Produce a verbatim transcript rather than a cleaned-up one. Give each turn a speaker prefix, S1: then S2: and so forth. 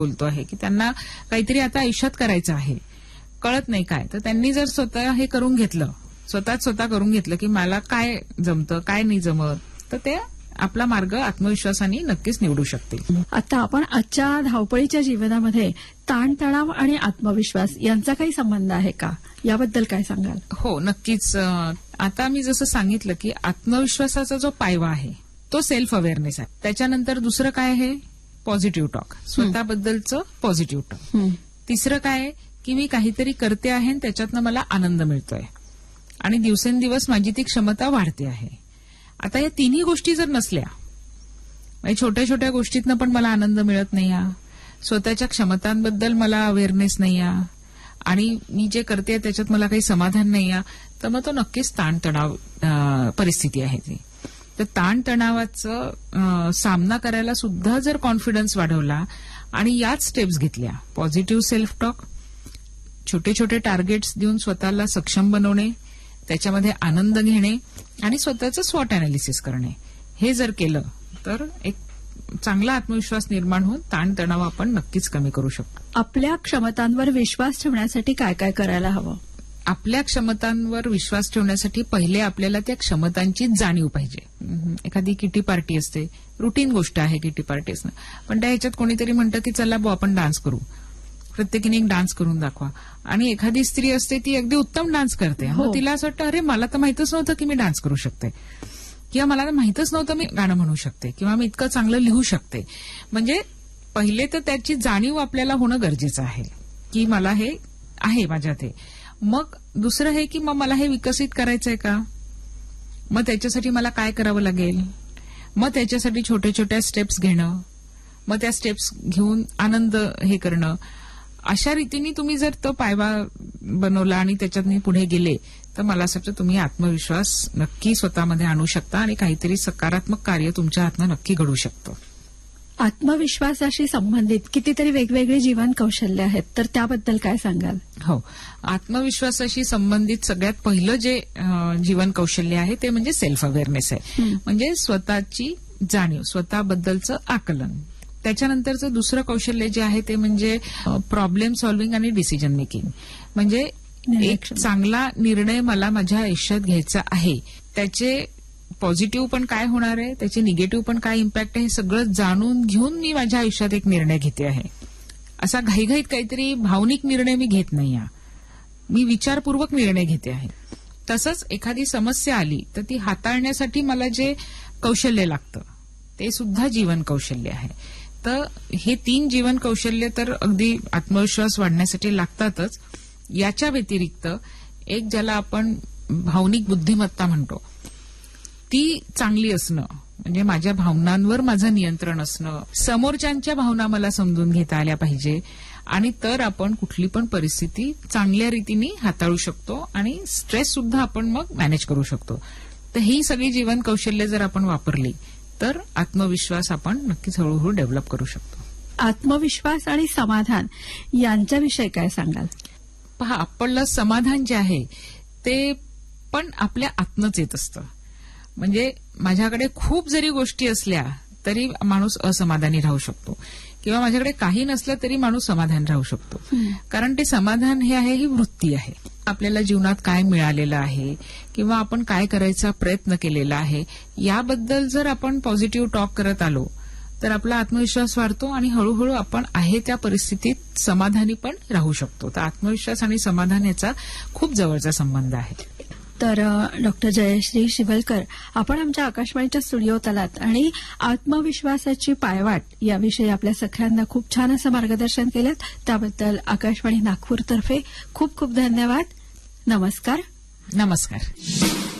S1: बोलतो आहे की त्यांना काहीतरी आता आयुष्यात करायचं आहे, कळत नाही काय, तर त्यांनी जर स्वतः हे करून घेतलं, स्वतःच स्वतः करून घेतलं की मला काय जमतं काय नाही जमत, तर ते आपला मार्ग आत्मविश्वासाने नक्कीच निवडू शकतील.
S2: आता आपण आजच्या धावपळीच्या जीवनामध्ये ताणतणाव आणि आत्मविश्वास यांचा काही संबंध आहे का, याबद्दल काय सांगाल?
S1: हो, नक्कीच. आता मी जसं सांगितलं की आत्मविश्वासाचा जो पायवा आहे तो सेल्फ अवेअरनेस आहे. त्याच्यानंतर दुसरं काय आहे, पॉझिटिव्ह टॉक, स्वतःबद्दलचं पॉझिटिव्ह टॉक. तिसरं काय आहे की मी काहीतरी करते आहे आणि त्याच्यातनं मला आनंद मिळतोय आणि दिवसेंदिवस माझी ती क्षमता वाढते आहे. आता या तिन्ही गोष्टी जर नसल्या, म्हणजे छोट्या छोट्या गोष्टीतनं पण मला आनंद मिळत नाही, स्वतःच्या क्षमतांबद्दल मला अवेअरनेस नाही आणि मी जे करते त्याच्यात मला काही समाधान नाही, तर मग तो नक्कीच ताणतणाव परिस्थिती आहे ती. तर ताणतणावाचा सामना करायला सुद्धा जर कॉन्फिडन्स वाढवला आणि याच स्टेप्स घेतल्या, पॉझिटिव्ह सेल्फ टॉक, छोटे छोटे टार्गेट्स देऊन स्वतःला सक्षम बनवणे, त्याच्यामध्ये आनंद घेणे आणि स्वतःचं स्वॉट अनालिसिस करणे, हे जर केलं तर एक चांगला आत्मविश्वास निर्माण होऊन ताणतणाव आपण नक्कीच कमी करू शकतो.
S2: आपल्या क्षमतांवर विश्वास ठेवण्यासाठी काय काय करायला हवं?
S1: आपल्या क्षमतांवर विश्वास ठेवण्यासाठी पहिले आपल्याला त्या क्षमतांची जाणीव पाहिजे. एखादी किटी पार्टी असते, रुटीन गोष्ट आहे किटी पार्टी असणं, पण त्या ह्याच्यात कोणीतरी म्हणतं की चला बो आपण डान्स करू, प्रत्येकीने एक डान्स करून दाखवा, आणि एखादी स्त्री असते ती अगदी उत्तम डान्स करते, मग तिला असं वाटतं अरे मला तर माहितच नव्हतं की मी डान्स करू शकते, किंवा मला माहितच नव्हतं मी गाणं म्हणू शकते, किंवा मी इतकं चांगलं लिहू शकते. म्हणजे पहिले तर त्याची जाणीव आपल्याला होणं गरजेचं आहे की मला हे आहे माझ्यात. हे मग दुसरं हे की मग मला हे विकसित करायचंय का, मग त्याच्यासाठी मला काय करावं लागेल, मग त्याच्यासाठी छोट्या छोट्या स्टेप्स घेणं, मग त्या स्टेप्स घेऊन आनंद हे करणं. अशा रीतीने तुम्ही जर तो पायवा बनवला आणि त्याच्यात पुढे गेले तर मला असं वाटतं तुम्ही आत्मविश्वास नक्की स्वतःमध्ये आणू शकता आणि काहीतरी सकारात्मक कार्य तुमच्या हातनं नक्की घडू शकतं.
S2: आत्मविश्वासाशी संबंधित कितीतरी वेगवेगळी जीवन कौशल्य आहेत, तर त्याबद्दल काय सांगाल?
S1: हो, आत्मविश्वासाशी संबंधित सगळ्यात पहिलं जे जीवन कौशल्य आहे ते म्हणजे सेल्फ अवेअरनेस आहे. म्हणजे स्वतःची जाणीव, स्वतःबद्दलचं आकलन. त्याच्यानंतरचं दुसरं कौशल्य जे आहे ते म्हणजे प्रॉब्लेम सॉल्व्हिंग आणि डिसिजन मेकिंग. म्हणजे एक चांगला निर्णय मला माझ्या आयुष्यात घ्यायचा आहे, त्याचे पॉझिटिव्ह पण काय होणार आहे, त्याचे निगेटिव्ह पण काय इम्पॅक्ट आहे, हे सगळं जाणून घेऊन मी माझ्या आयुष्यात एक निर्णय घेते आहे. असा घाईघाईत काहीतरी भावनिक निर्णय मी घेत नाही, मी विचारपूर्वक निर्णय घेते आहे. तसंच एखादी समस्या आली तर ती हाताळण्यासाठी मला जे कौशल्य लागतं ते सुद्धा जीवन कौशल्य आहे. तर हे तीन जीवन कौशल्य तर अगदी आत्मविश्वास वाढण्यासाठी लागतातच. याच्या व्यतिरिक्त एक ज्याला आपण भावनिक बुद्धिमत्ता म्हणतो ती चांगली असणं, म्हणजे माझ्या भावनांवर माझं नियंत्रण असणं, समोरच्यांच्या भावना मला समजून घेता आल्या पाहिजे, आणि तर आपण कुठली पण परिस्थिती चांगल्या रीतीने हाताळू शकतो आणि स्ट्रेस सुद्धा आपण मग मॅनेज करू शकतो. तर ही सगळी जीवन कौशल्य जर आपण वापरली तर आत्मविश्वास आपण नक्कीच हळूहळू डेव्हलप करू शकतो.
S2: आत्मविश्वास आणि समाधान यांच्याविषयी काय सांगाल?
S1: पहा, आपलं समाधान जे आहे ते पण आपल्या आतनंच येत असतं. म्हणजे माझ्याकडे खूप जरी गोष्टी असल्या तरी माणूस असमाधानी राहू शकतो, किंवा माझ्याकडे काही नसलं तरी माणूस समाधान राहू शकतो. कारण ते समाधान हे आहे, ही वृत्ती आहे. आपल्याला जीवनात काय मिळालेलं आहे किंवा आपण काय करायचा प्रयत्न केलेला आहे याबद्दल जर आपण पॉझिटिव्ह टॉक करत आलो तर आपला आत्मविश्वास वाढतो आणि हळूहळू आपण आहे त्या परिस्थितीत समाधानी पण राहू शकतो. तर आत्मविश्वास आणि समाधान याचा खूप जवळचा संबंध आहे.
S2: तर डॉक्टर जयश्री शिवलकर, आपण आमच्या आकाशवाणीच्या स्टुडिओत आलात आणि आत्मविश्वासाची पायवाट याविषयी आपल्या सगळ्यांना खूप छान असं मार्गदर्शन केलं. त्याबद्दल आकाशवाणी नागपूरतर्फे खूप खूप धन्यवाद. नमस्कार.
S1: नमस्कार.